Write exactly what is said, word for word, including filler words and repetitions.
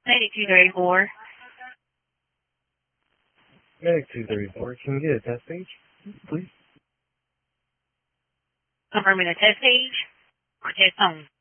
Medic two thirty-four. Medic two thirty-four, can you get a test page, please? Confirming a test page or test home?